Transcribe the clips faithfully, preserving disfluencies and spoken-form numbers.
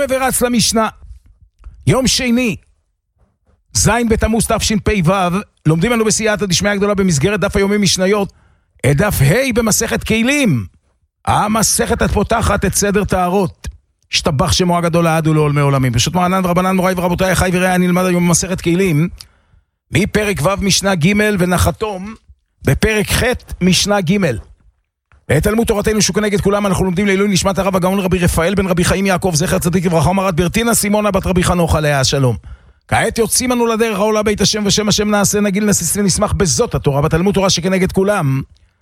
ורץ למשנה. יום שני, זין בתמוז תשפ"ו, לומדים לנו בסייעתא דשמיא הגדולה במסגרת דף היומי משניות, את דף ה' במסכת כלים. המסכת הפותחת את סדר טהרות. השתבח שמו הגדול לעד ולעולמי עולמים. פשוט מרנן ורבנן מוריי ורבותיי, אחיי ורעיי, נלמד היום במסכת כלים, מפרק ו' משנה ג' ונחתום בפרק ח' משנה ג'. תלמוד תורתנו שהוא כנגד כולם, אנחנו לומדים לעילוי נשמת הרב הגאון רבי רפאל בן רבי חיים יעקב זכר צדיק לברכה ומרת ברטינה סימונה בת רבי חנוך עליה השלום. כעת יוצאים אנו לדרך העולה בית השם ושם השם נעשה נגיל נסיס ונשמח בזאת התורה בתלמוד תורה שכנגד כולם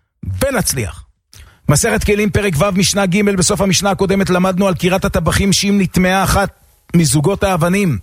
ונצליח. מסכת כלים פרק ו' משנה ג'. בסוף המשנה הקודמת למדנו על קירת הטבחים, שאם נטמעה אחת מזוגות האבנים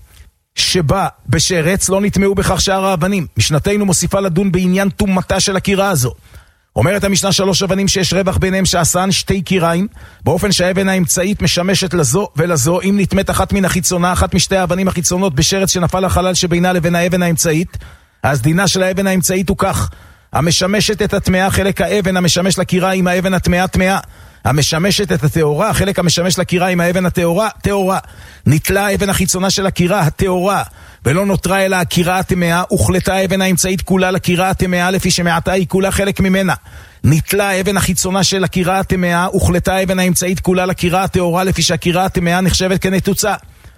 שבה בשרץ לא נטמעו בכך שאר האבנים. משנתנו מוסיפה לדון בעניין תומתה של הקירה הזו. אומרת המשנה שלוש אבנים שיש רווח ביניהם שעשן שתי קיריים, באופן שהאבן האמצעית משמשת לזו ולזו. אם נטמאת אחת מן החיצונה, אחת משתי האבנים החיצונות בשרץ שנפל החלל שבינה לבין האבן האמצעית, אז דינה של האבן האמצעית הוא כך: המשמשת את התמאה חלק האבן המשמש לקירה עם האבן התמאה תמאה, המשמשת את התאורה חלק המשמש לקירה עם האבן התאורה תאורה. נטלה האבן החיצונה של הקירה התאורה ולא נותרה אלא הקירה התמאה, הוחלטה האבן האמצעית כולה לקירה התמאה לפי שמעתה היא כולה חלק ממנה. נטלה האבן החיצונה של הקירה התמאה, הוחלטה האבן האמצעית כולה לקירה התאורה לפי שהקירה התמאה נחשבת כנתוצה.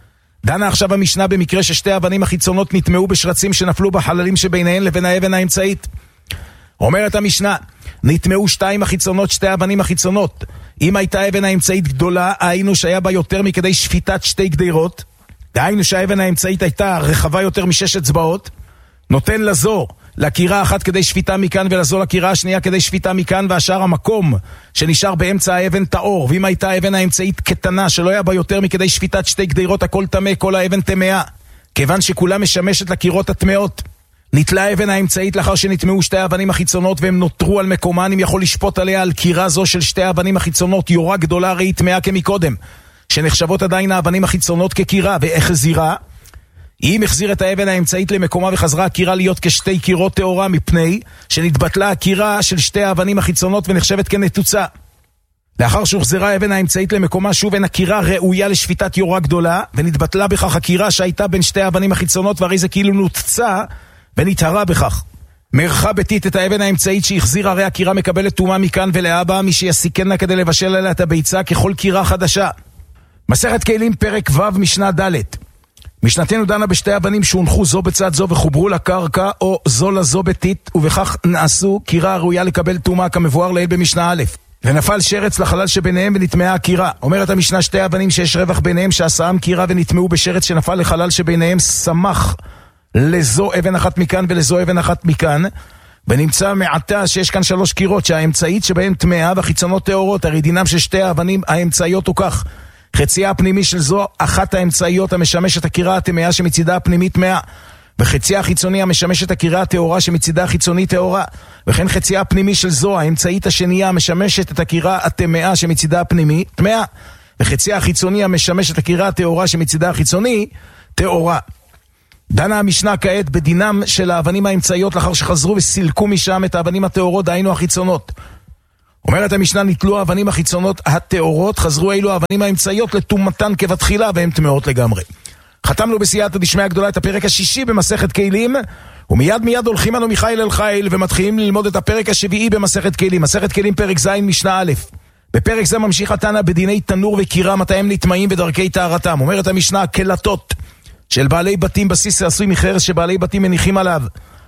דנה עכשיו המשנה במקרה ששתי האבנים החיצונות נטמעו בשרצים שנפלו בחללים שביניהן לבין האבן האמצעית. אומרת המשנה, נטמעו שתיים החיצונות, שתי האבנים החיצונות. אם הייתה האבן האמצעית גדולה, היינו שהיה בה יותר מכדי שפיטת שתי גדרות, דהיינו שהאבן האמצעית הייתה רחבה יותר משש אצבעות, נותן לזו לקירה אחת כדי שפיטה מכאן ולזו לקירה השנייה כדי שפיטה מכאן, והשאר המקום שנשאר באמצע האבן טהור. ואם הייתה האבן האמצעית קטנה שלא היה בה יותר מכדי שפיטת שתי גדרות, הכל טמא, כל האבן טמאה, כיוון שכולה משמשת לקירות הטמאות. נטלה האבן האמצעית לאחר שנטמעו שתי האבנים החיצונות והם נותרו על מקומן, אם יכול לשפוט עליה על קירה זו של שתי האבנים החיצונות יורה גדולה הרי טמאה כמקודם, שנחשבות עדיין האבנים החיצונות כקירה. ואיך החזירה? אם החזיר את האבן האמצעית למקומה וחזרה הקירה להיות כשתי קירות טהורה, מפני שנתבטלה הקירה של שתי האבנים החיצונות ונחשבת כנתוצה. לאחר שהוחזרה האבן האמצעית למקומה שוב אין הקירה ראויה לשפיטת יורה גדולה, ונתבטלה בכך הקירה שהייתה בין שתי האבנים החיצונות, והרי זה כאילו נותצה ונתהרה בכך. מרחה ביתית את האבן האמצעית שהחזיר, הרי הקירה מקבלת טומאה מכאן ולהבא, מי שיסיקנה כדי לבשל עליה את הביצה ככל קירה חדשה. מסכת כלים פרק ו' משנה ד'. משנתנו דנה בשתי אבנים שהונחו זו בצד זו וחוברו לקרקע או זו לזו ביתית, ובכך נעשו קירה הראויה לקבל טומאה כמבואר לעיל במשנה א'. ונפל שרץ לחלל שביניהם ונטמעה הקירה. אומרת המשנה שתי אבנים שיש רווח ביניהם שעשאם קירה ונטמעו בשרץ שנפל לחלל שביניהם, סמך לזו אבן אחת מכאן ולזו אבן אחת מכאן, ונמצא מעתה שיש כאן שלוש קירות שהאמצעית שבהן טמאה והחיצונות טהורות. הרי דינם של שתי האבנים האמצעיות הוא כך: חצייה הפנימי של זו אחת האמצעיות המשמשת הקירה הטמאה שמצידה הפנימית טמאה, וחצייה החיצוני המשמשת הקירה הטהורה שמצידה החיצוני טהורה, וכן חצייה הפנימי של זו האמצעית השנייה המשמשת את הקירה הטמאה שמצידה הפנימי טמאה, וחצייה החיצוני המשמשת הקירה הטהורה שמצידה החיצוני טהורה. דנה המשנה כעת בדינם של האבנים האמצעיות לאחר שחזרו וסילקו משם את האבנים הטהורות, דהיינו החיצונות. אומרת המשנה, נטלו האבנים החיצונות הטהורות, חזרו אילו האבנים האמצעיות לטומאתן כבתחילה והן טמאות לגמרי. חתמנו בסייעתא דשמיא הגדולה את הפרק השישי במסכת כלים, ומיד מיד הולכים אנו מחיל אל חיל ומתחילים ללמוד את הפרק השביעי במסכת כלים. מסכת כלים פרק ז' משנה א'. בפרק זה ממשיך התנא בדיני תנור וקירה, מתי הם נטמאים ודרכי טהרתם. אומרת המשנה, קלטות של בעלי בתים בסיס עשוי מחרס שבעלי בתים מניחים עליו.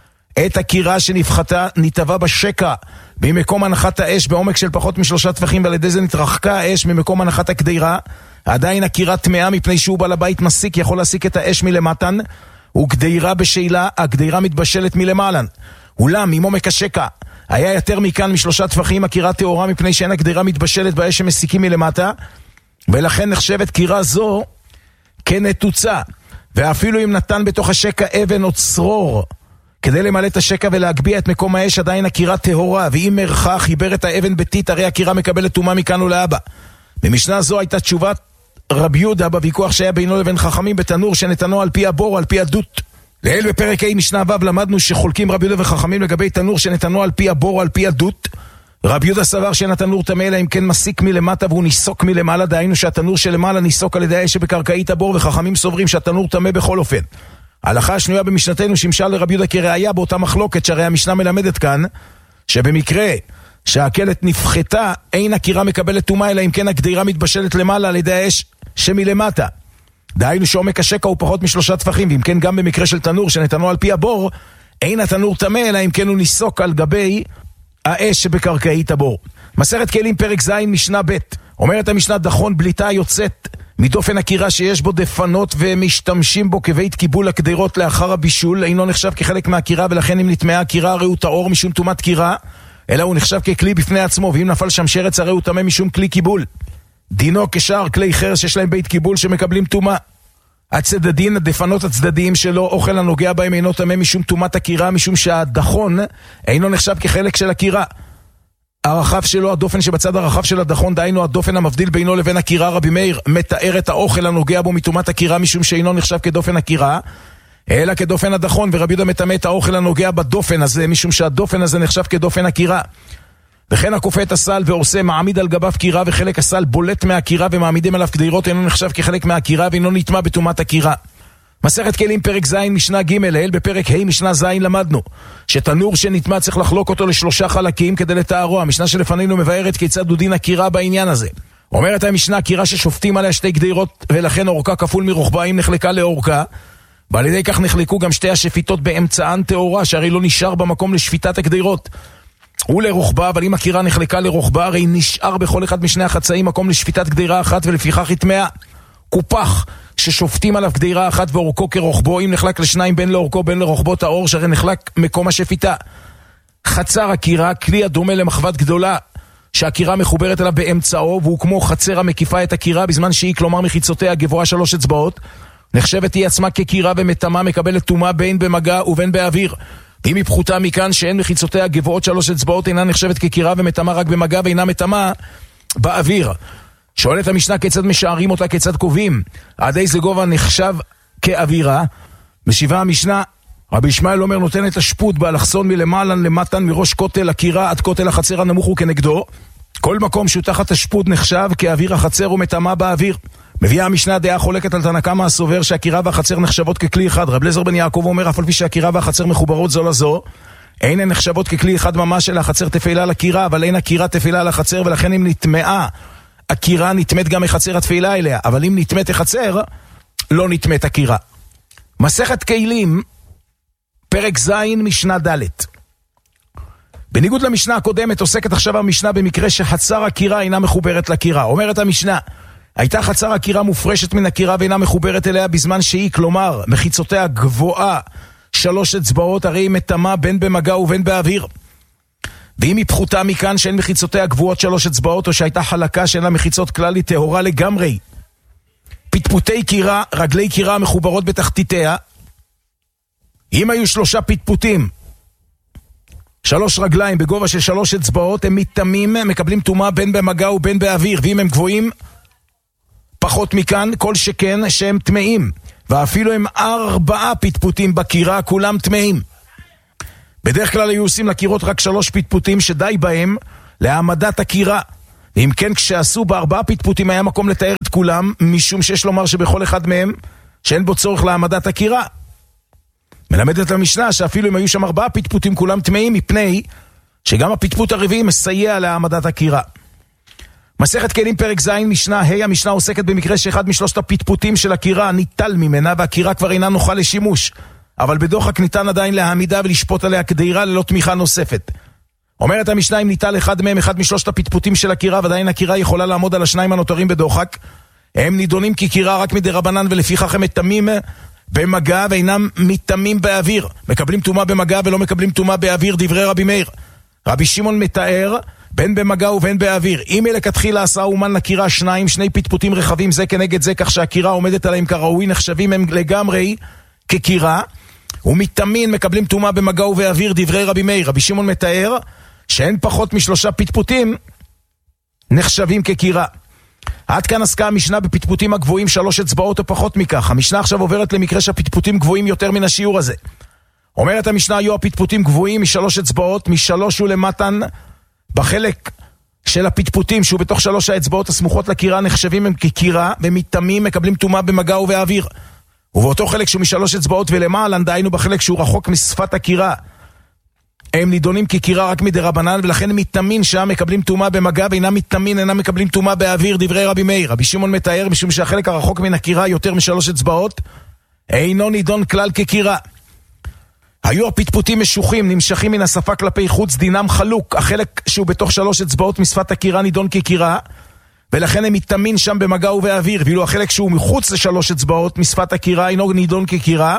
את הקירה שנפחתה נטבע בשקע במקום הנחת האש בעומק של פחות משלושה טפחים, ועל ידי זה נתרחקה האש ממקום הנחת הקדירה. עדיין הקירה טמאה מפני שהוא בעל הבית מסיק, יכול להסיק את האש מלמטן, וקדירה בשאלה, הקדירה מתבשלת מלמעלן. אולם אם עומק השקע היה יותר מכאן משלושה טפחים, הקירה טהורה מפני שאין הקדירה מתבשלת באש שמסיקים מלמטה, ולכן נחשבת קירה זו כנתוצה. ואפילו אם נתן בתוך השקע אבן או צרור כדי למלא את השקע ולהגביע את מקום האש, עדיין הקירה טהורה, ואם מרחה חיבר את האבן ביתית, הרי הקירה מקבלת טומאה מכאן ולהבא. במשנה זו הייתה תשובת רבי יהודה בוויכוח שהיה בינו לבין חכמים בתנור שנתנו על פי הבור או על פי הדות. לעיל בפרק ה' משנה ו' למדנו שחולקים רבי יהודה וחכמים לגבי תנור שנתנו על פי הבור או על פי הדות, רבי יהודה סבר שאין התנור טמא אלא אם כן מסיק מלמטה והוא ניסוק מלמעלה, דהיינו שהתנור שלמעלה ניסוק על ידי האש שבקרקעית הבור, וחכמים סוברים שהתנור טמא בכל אופן. ההלכה השנויה במשנתנו שימשה לרבי יהודה כראיה באותה מחלוקת, שהרי המשנה מלמדת כאן שבמקרה שהקלט נפחתה אין הקירה מקבלת טומאה אלא אם כן הגדירה מתבשלת למעלה על ידי האש שמלמטה, דהיינו שעומק השקע הוא פחות משלושה טפחים. ואם כן גם במקרה של תנור שנתנו על פי הבור אין התנור טמא אלא אם כן הוא ניסוק על גבי האש שבקרקעית הבור. מסכת כלים פרק ז' משנה ב' אומרת המשנה, דחון בליטה יוצאת מדופן הקירה שיש בו דפנות ומשתמשים בו כבית קיבול הקדירות לאחר הבישול, אינו נחשב כחלק מהקירה, ולכן אם נטמעה הקירה הרי הוא טהור משום טומאת קירה, אלא הוא נחשב ככלי בפני עצמו, ואם נפל שם שרץ הרי הוא טמא משום כלי קיבול. דינו כשאר כלי חרס שיש להם בית קיבול שמקבלים טומאה. הצדדין, הדפנות הצדדיים שלו, אוכל הנוגע בהם אינו טמא משום טומאת הקירה, משום שהדחון אינו נחשב כחלק של הקירה. הרחב שלו, הדופן שבצד הרחב של הדחון, דהיינו הדופן המבדיל בינו לבין הקירה, רבי מאיר מתאר את האוכל הנוגע בו מטומאת הקירה משום שאינו נחשב כדופן הקירה אלא כדופן הדחון, ורבי יהודה מטמא את האוכל הנוגע בדופן הזה משום שהדופן הזה נחשב כדופן הקירה. וכן הכופה את הסל ועושה מעמיד על גביו קירה, וחלק הסל בולט מהקירה ומעמידים עליו קדירות, אינו נחשב כחלק מהקירה ואינו נטמא בטומאת הקירה. מסכת כלים פרק ז' משנה ג' לעיל בפרק ה' משנה ז' למדנו שתנור שנטמא צריך לחלוק אותו לשלושה חלקים כדי לטהרו. המשנה שלפנינו מבארת כיצד הוא דין הקירה בעניין הזה. אומרת המשנה, קירה ששופטים עליה שתי גדירות ולכן אורכה כפול מרוחבה אם נחלקה לאורכה, ועל ידי כך נחלקו גם שתי השפיטות באמצען טהורה, שהרי לא נשאר במקום לשפיטת הגדירות ולרוחבה, אבל אם הקירה נחלקה לרוחבה הרי נשאר בכל אחד משני החצאים מקום לשפיטת גדירה אחת, ולפיכך היא טמאה. קופח ששופטים עליו גדירה אחת ואורכו כרוחבו, אם נחלק לשניים בין לאורכו בין לרוחבו טהור, שהרי נחלק מקום השפיטה. חצר הקירה, כלי הדומה למחבת גדולה שהקירה מחוברת אליו באמצעו, והוא כמו חצר המקיפה את הקירה בזמן שהיא, כלומר מחיצותיה גבוהה שלוש אצבעות, נחשבת היא עצמה כקירה ומטמאה, מקבלת טומאה בין במגע ובין באוויר. ואם היא פחותה מכאן שאין מחיצותיה גבוהות שלוש אצבעות, אינה נחשבת כקירה ומטמאה רק במגע ואינה מטמאה באוויר. שואלת המשנה כיצד משערים אותה, כיצד קובעים עד איזה גובה נחשב כאווירה? משיבה המשנה, רבי ישמעאל אומר נותן את השפוט באלכסון מלמעלה למטה, מראש כותל הקירה עד כותל החצר הנמוך וכנגדו. כל מקום שהוא תחת השפוט נחשב כאוויר החצר ומטמא באוויר. מביאה המשנה דעה חולקת על תנא קמא הסובר שהקירה והחצר נחשבות ככלי אחד. רב אליעזר בן יעקב אומר אף על פי שהקירה והחצר מחוברות זו לזו אין הן נחשבות ככלי אחד ממש, אלא החצר תפילה לקירה, אבל אין הקירה תפילה לחצר, ולכן אם נטמעה הקירה נטמאת גם מחצר התפילה אליה, אבל אם נטמאת החצר לא נטמאת הקירה. מסכת כלים פרק ז' משנה ד' בניגוד למשנה הקודמת עוסקת עכשיו המשנה במקרה שחצר הקירה אינה מחוברת לקירה. אומרת המשנה, הייתה חצר הקירה מופרשת מן הקירה ואינה מחוברת אליה בזמן שהיא, כלומר מחיצותיה גבוהה שלוש אצבעות, הרי היא מטמאה בין במגע ובין באוויר. ואם היא פחותה מכאן שאין מחיצותיה גבוהות שלוש אצבעות, או שהייתה חלקה שאין לה מחיצות כלל, היא טהורה לגמרי. פטפוטי קירה, רגלי קירה מחוברות בתחתיתיה. אם היו שלושה פטפוטים, שלוש רגליים בגובה של שלוש אצבעות, הם מטמאים, מקבלים טומאה בין במגע ובין באוויר. ואם הם גבוהים פחות מכאן, כל שכן שהם טמאים. ואפילו הם ארבעה פטפוטים בקירה, כולם טמאים. בדרך כלל היו עושים לקירות רק שלוש פטפוטים שדי בהם להעמדת הקירה. ואם כן, כשעשו בארבעה פטפוטים היה מקום לתאר את כולם, משום שיש לומר שבכל אחד מהם שאין בו צורך להעמדת הקירה. מלמדת המשנה שאפילו אם היו שם ארבעה פטפוטים כולם טמאים, מפני שגם הפטפוט הרביעי מסייע להעמדת הקירה. מסכת כלים פרק ז' משנה ה' המשנה עוסקת במקרה שאחד משלושת הפטפוטים של הקירה ניטל ממנה והקירה כבר אינה נוחה לשימוש, אבל בדוחק ניתן עדיין להעמידה ולשפוט עליה כדירה ללא תמיכה נוספת. אומרת המשנה, אם ניטל אחד מהם, אחד משלושת הפטפוטים של הקירה, ועדיין הקירה יכולה לעמוד על השניים הנותרים בדוחק, הם נידונים כקירה רק מדרבנן, ולפיכך הם מטמאים במגע ואינם מטמאים באוויר. מקבלים טומאה במגע ולא מקבלים טומאה באוויר, דברי רבי מאיר. רבי שמעון מתאר בין במגע ובין באוויר. אם לכתחילה עשה אומן לקירה שניים, שני פטפוטים רחבים זה כנגד זה, כך שהקירה עומדת עליהם כראוי, נחשבים הם לגמרי כקירה, ומטמאים מקבלים טומאה במגע ובאוויר, דברי רבי מאיר. רבי שמעון מתאר שאין פחות משלושה פטפוטים נחשבים כקירה. עד כאן עסקה המשנה בפטפוטים הגבוהים שלוש אצבעות או פחות מכך. המשנה עכשיו עוברת למקרה שהפטפוטים גבוהים יותר מן השיעור הזה. אומרת המשנה, היו הפטפוטים גבוהים משלוש אצבעות, משלוש ולמתן בחלק של הפטפוטים שהוא בתוך שלוש האצבעות הסמוכות לקירה נחשבים הם כקירה, ומתאמים מקבלים טומאה במגע ובאוויר. ובאותו חלק שהוא משלוש אצבעות ולמעלה, דהיינו בחלק שהוא רחוק משפת הקירה, הם נידונים כקירה רק מדרבנן, ולכן מתאמין שם מקבלים טומאה במגע, ואינם מתאמין אינם מקבלים טומאה באוויר, דברי רבי מאיר. רבי שמעון מתאר משום שהחלק הרחוק מן הקירה יותר משלוש אצבעות אינו נידון כלל כקירה. היו הפטפוטים משוחים, נמשכים מן השפה כלפי חוץ, דינם חלוק. החלק שהוא בתוך שלוש אצבעות משפת הקירה נידון כקירה, ולכן הם מתאמין שם במגע ובאוויר, ואילו החלק שהוא מחוץ לשלוש אצבעות משפת הקירה אינו נידון כקירה,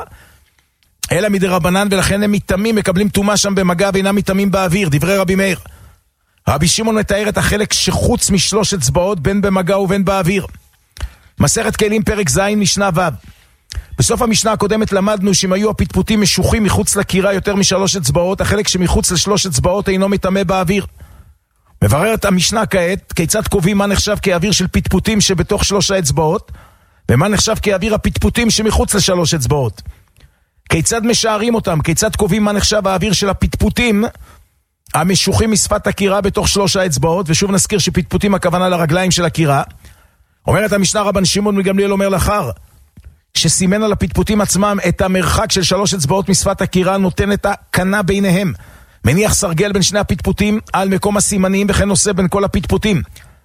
אלא מדרבנן, ולכן הם מתאמים מקבלים טומאה שם במגע ואינם מתאמים באוויר, דברי רבי מאיר. רבי שמעון מתאר את החלק שחוץ משלוש אצבעות בין במגע ובין באוויר. מסכת כלים פרק ז' משנה ו'. בסוף המשנה הקודמת למדנו שאם היו הפטפוטים משוחים מחוץ לקירה יותר משלוש אצבעות, החלק שמחוץ לשלוש אצבעות אינו מטמא באוויר. מבררת המשנה כעת כיצד קובעים מה נחשב כאוויר של פטפוטים שבתוך שלוש האצבעות, ומה נחשב כאוויר הפטפוטים שמחוץ לשלוש אצבעות. כיצד משערים אותם? כיצד קובעים מה נחשב האוויר של הפטפוטים המשוחים משפת הקירה בתוך שלוש האצבעות? ושוב נזכיר שפטפוטים הכוונה לרגליים של הקירה. אומרת המשנה רבן שמעון מגמליאל אומר לאחר שסימן על הפטפוטים עצמם את המרחק של שלוש אצבעות משפת הקירה, נותן את הקנה ביניהם, מניח סרגל בין שני הפטפוטים על מקום הסימנים, וכן נושא בין כל הפטפוטים.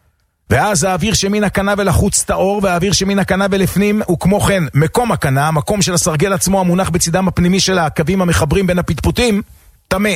ואז האוויר שמן הקנה ולחוץ טהור, והאוויר שמן הקנה ולפנים הוא כמו כן מקום הקנה, המקום של הסרגל עצמו המונח בצדם הפנימי של הקווים המחברים בין הפטפוטים, טמא.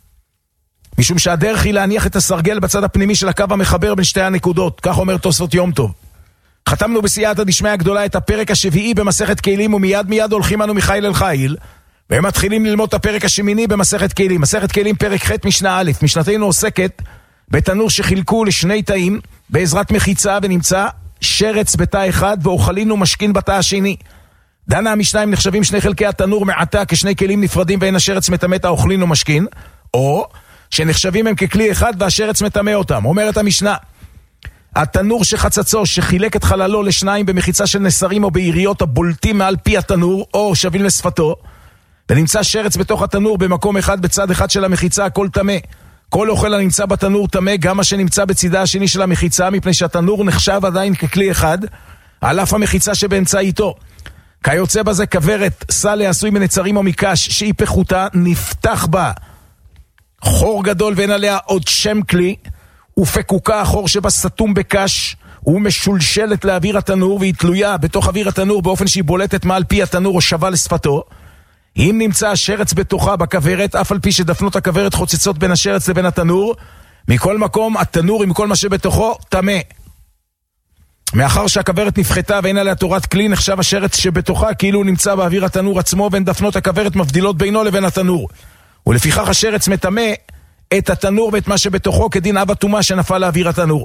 משום שהדרך היא להניח את הסרגל בצד הפנימי של הקו המחבר בין שתי הנקודות, כך אומר תוספות יום טוב. חתמנו בסייעתא דשמיא הגדולה את הפרק השביעי במסכת כלים, ומיד מיד הולכים אנו מחיל אל חיל, והם מתחילים ללמוד את הפרק השמיני במסכת כלים. מסכת כלים פרק ח' משנה א'. משנתנו עוסקת בתנור שחילקו לשני תאים בעזרת מחיצה, ונמצא שרץ בתא אחד ואוכלינו משכין בתא השני. דנה המשנה אם נחשבים שני חלקי התנור מעתה כשני כלים נפרדים ואין השרץ מטמא את האוכלינו משכין, או שנחשבים הם ככלי אחד והשרץ מטמא אותם. אומרת המשנה, התנור שחצצו שחילק את חללו לשניים במחיצה של נסרים או בעיריות הבולטים מעל פי התנור או שווים לשפתו, ונמצא שרץ בתוך התנור במקום אחד בצד אחד של המחיצה, הכל טמא. כל אוכל הנמצא בתנור טמא, גם מה שנמצא בצידה השני של המחיצה, מפני שהתנור נחשב עדיין ככלי אחד, על אף המחיצה שבאמצעיתו. כיוצא בזה כברת, סל עשוי מנצרים או מקש, שהיא פחותה, נפתח בה חור גדול ואין עליה עוד שם כלי, ופקוקה החור שבה סתום בקש, ומשולשלת לאוויר התנור, והיא תלויה בתוך אוויר התנור באופן שהיא בולטת מעל פי התנור או שווה לשפתו. אם נמצא השרץ בתוכה בכברת, אף על פי שדפנות הכברת חוצצות בין השרץ לבין התנור, מכל מקום התנור עם כל מה שבתוכו טמא. מאחר שהכברת נפחתה ואין עליה תורת כלי, נחשב השרץ שבתוכה כאילו הוא נמצא באוויר התנור עצמו, ואין דפנות הכברת מבדילות בינו לבין התנור, ולפיכך השרץ מטמא את התנור ואת מה שבתוכו כדין אב הטומאה שנפל לאוויר התנור.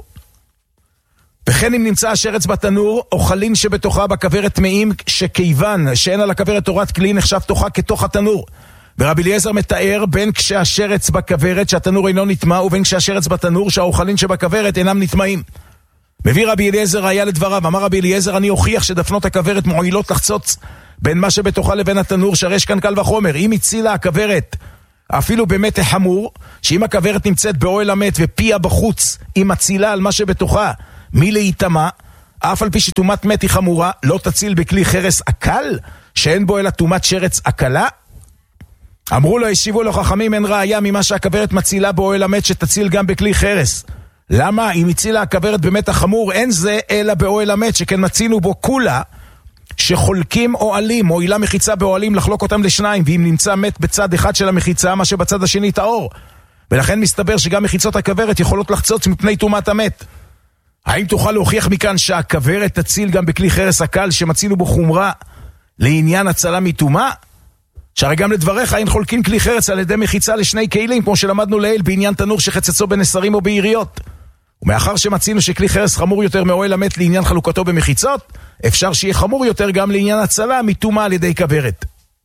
וכן אם נמצא השרץ בתנור, אוכלין שבתוכה בכברת טמאים, שכיוון שאין על הכברת תורת כלי, נחשב תוכה כתוך התנור. ורבי אליעזר מתאר בין כשהשרץ בכברת שהתנור אינו נטמא, ובין כשהשרץ בתנור שהאוכלין שבכברת אינם נטמאים. מביא רבי אליעזר ראיה לדבריו. אמר רבי אליעזר, אני אוכיח שדפנות הכברת מועילות לחצוץ בין מה שבתוכה לבין התנור, שהרי יש כאן קל וחומר. אם הצילה הכברת אפילו באמת חמור, שאם הכברת נמצאת באוהל המת ופיה בחוץ, היא מצילה על מה שבתוכה מי להיטמע, אף על פי שטומאת מת היא חמורה, לא תציל בכלי חרס אקל, שאין בו אלא טומאת שרץ אקלה? אמרו לו, השיבו לו חכמים, אין ראיה ממה שהכברת מצילה באוהל המת שתציל גם בכלי חרס. למה? אם הצילה הכברת באמת החמור, אין זה אלא באוהל המת, שכן מצינו בו כולה, שחולקים אוהלים, מועילה מחיצה באוהלים לחלוק אותם לשניים, ואם נמצא מת בצד אחד של המחיצה, מה שבצד השני טהור. ולכן מסתבר שגם מחיצות הכברת יכולות לחצוץ מפני טומאת המת. האם תוכל להוכיח מכאן שהכברת תציל גם בכלי חרס הקל שמצינו בו חומרה לעניין הצלה מטומאה? שהרי גם לדבריך אין חולקים כלי חרס על ידי מחיצה לשני כלים, כמו שלמדנו לעיל בעניין תנור שחצצו בנסרים או בעיריות. ומאחר שמצינו שכלי חרס חמור יותר מאוהל המת לעניין חלוקתו במחיצות, אפשר שיהיה חמור יותר גם לעניין הצלה מטומאה על ידי כברת.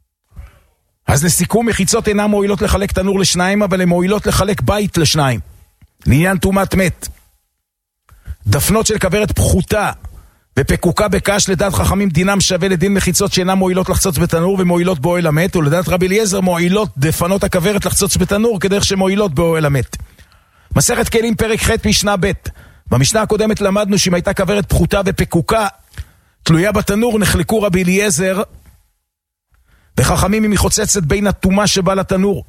אז לסיכום, מחיצות אינן מועילות לחלק תנור לשניים, אבל הן מועילות לחלק בית לשניים לעניין טומאת מת. דפנות של כברת פחותה ופקוקה בקש, לדעת חכמים דינם שווה לדין מחיצות שאינן מועילות לחצוץ בתנור ומועילות באוהל המת, ולדעת רבי אליעזר מועילות דפנות הכברת לחצוץ בתנור כדרך שמועילות באוהל המת. מסכת כלים פרק ח' משנה ב'. במשנה הקודמת למדנו שאם הייתה כוורת פחותה ופקוקה תלויה בתנור, נחלקו רבי אליעזר וחכמים אם היא חוצצת בין התומה שבא לתנור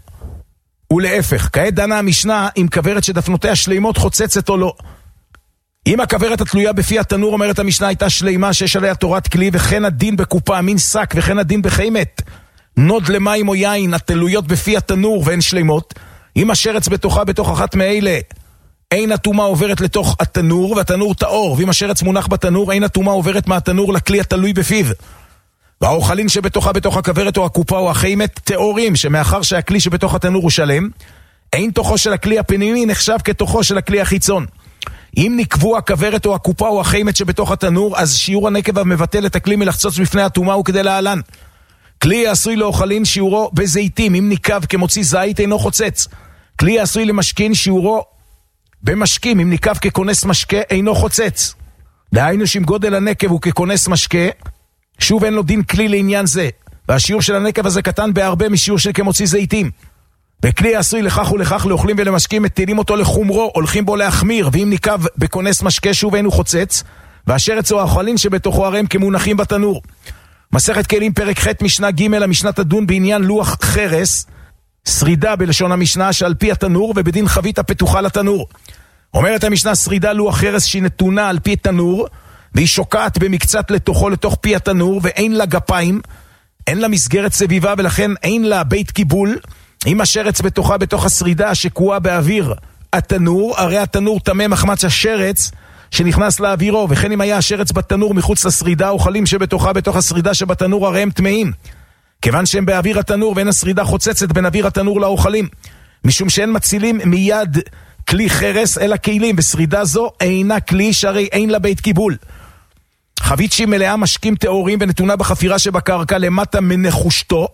ולהפך. כעת דנה המשנה אם כוורת שדפנותיה שלימות חוצצת או לא. אם הכוורת התלויה בפי התנור, אומרת המשנה, הייתה שלימה שיש עליה תורת כלי, וכן הדין בקופה מין שק, וכן הדין בחיימת נוד למים או יין התלויות בפי התנור והן שלימות. אם השרץ בתוכה בתוך אחת מאלה, אין התומה עוברת לתוך התנור והתנור טהור, ואם השרץ מונח בתנור, אין התומה עוברת מהתנור לכלי התלוי בפיו. והאוכלין שבתוכה בתוך הכוורת או הקופה או החיימת טהורים, שמאחר שהכלי שבתוך התנור הוא שלם, אין תוכו של הכלי הפנימי נחשב כתוכו של הכלי החיצון. אם נקבו הכוורת או הקופה או החיימת שבתוך התנור, אז שיעור הנקב המבטל את הכלי מלחצוץ בפני התומה הוא כדי להלן. כלי העשוי לאוכלין שיעורו בזיתים, אם נקב כמוציא זית אינו חוצץ. כלי העשוי למשכין שיעורו במשקים, אם נקב ככונס משקה אינו חוצץ. דהיינו שאם גודל הנקב הוא ככונס משקה, שוב אין לו דין כלי לעניין זה, והשיעור של הנקב הזה קטן בהרבה משיעור של כמוציא זיתים. וכלי העשוי לכך ולכך לאוכלים ולמשקים, מטילים אותו לחומרו, הולכים בו להחמיר, ואם נקב בכונס משקה שוב אינו חוצץ, והשרץ או האוכלין שבתוכו הרי הם כמונחים בתנור. מסכת כלים פרק ח' משנה ג'. המשנה תדון בעניין לוח חרס, שרידה בלשון המשנה שעל פי התנור, ובדין חבית הפתוחה לתנור. אומרת המשנה, שרידה לוח חרס שהיא נתונה על פי תנור, והיא שוקעת במקצת לתוכו לתוך פי התנור, ואין לה גפיים, אין לה מסגרת סביבה, ולכן אין לה בית קיבול. אם השרץ בתוכה בתוך השרידה שקועה באוויר התנור, הרי התנור תמה מחמץ השרץ שנכנס לאווירו, וכן אם היה השרץ בתנור מחוץ לשרידה, אוכלים שבתוכה בתוך השרידה שבתנור הרי הם טמאים, כיוון שהם באוויר התנור ואין השרידה חוצצת בין אוויר התנור לאוכלים, משום שאין מצילים מיד כלי חרס אלא כלים, ושרידה זו אינה כלי שהרי אין לה בית קיבול. חבית שהיא מלאה משקים טהורים ונתונה בחפירה שבקרקע למטה מנחושתו,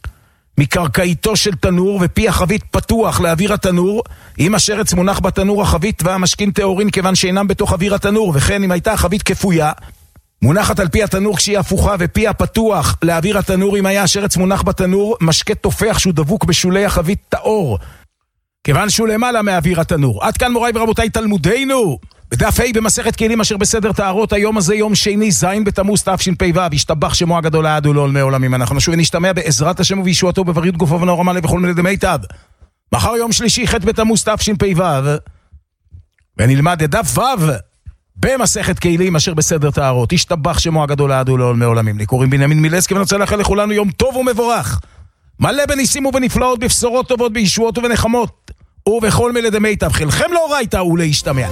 מקרקעיתו של תנור, ופי החבית פתוח לאוויר התנור, אם השרץ מונח בתנור החבית והמשכין טהורין כיוון שאינם בתוך אוויר התנור, וכן אם הייתה החבית כפויה מונחת על פי התנור כשהיא הפוכה, ופי הפתוח לאוויר התנור, אם היה השרץ מונח בתנור משקה תופח שהוא דבוק בשולי החבית טהור כיוון שהוא למעלה מאוויר התנור. עד כאן מוריי ורבותיי תלמודנו בדף ה' במסכת כלים אשר בסדר טהרות. היום הזה יום שני ז' בתמוז תשפ"ו, השתבח שמו הגדול לעד ולעולמי עולמים. אנחנו נשוב ונשתמע בעזרת השם ובישועתו בבריאות גופו ונעורם לב וכל מיני דמיטב. מחר יום שלישי ח' בתמוז תשפ"ו, ונלמד את דף ו' במסכת כלים אשר בסדר טהרות. השתבח שמו הגדול לעד ולעולמי עולמים. לי קוראים בנימין מילסקי, ונוצא לאחל לכולנו יום טוב ומבורך, מלא בניסים ובנפלאות, בבשורות טובות, בישועות ובנחמות, ובכל מיני דמיטב. חלכם לאורייתא ולהשתמע.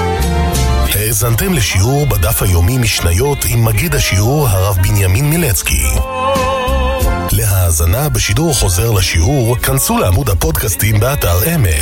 האזנתם לשיעור בדף היומי משניות עם מגיד השיעור הרב בנימין מילצקי. להאזנה בשידור חוזר לשיעור כנסו לעמוד הפודקאסטים באתר אמת.